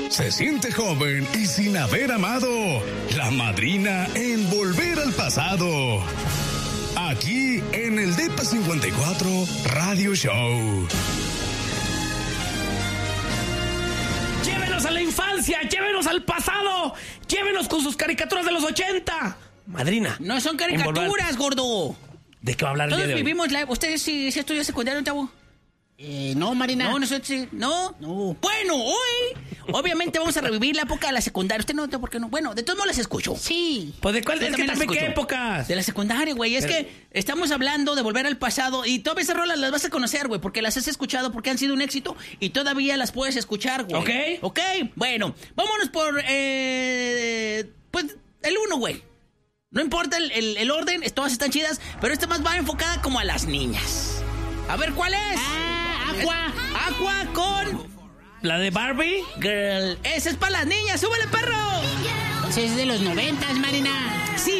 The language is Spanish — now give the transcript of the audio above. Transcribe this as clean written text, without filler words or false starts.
se siente joven y sin haber amado. La madrina en Volver al Pasado. Aquí en el DEPA 54 Radio Show. Llévenos a la infancia, llévenos al pasado, llévenos con sus caricaturas de los 80. Madrina. No son caricaturas, gordo. ¿De qué va a hablar el día Todos de hoy? vivimos la... ¿Ustedes sí estudian secundario, chavo? No, Marina. No, nosotros sí. ¿No? Bueno, hoy, obviamente vamos a revivir la época de la secundaria. Usted no, ¿por qué no? Bueno, de todos modos las escucho. Sí. Pues de cuál, Yo es que también las también qué escucho. épocas. De la secundaria, güey. Es que estamos hablando de volver al pasado y todas esas rolas las vas a conocer, güey, porque las has escuchado, porque han sido un éxito y todavía las puedes escuchar, güey. Ok. Bueno, vámonos por, pues, el 1, güey. No importa el orden, todas están chidas, pero esta más va enfocada como a las niñas. A ver, ¿cuál es? Aqua con... ¿La de Barbie? Girl. Esa es para las niñas, súbele, perro. Es de los 90, Marina. Sí,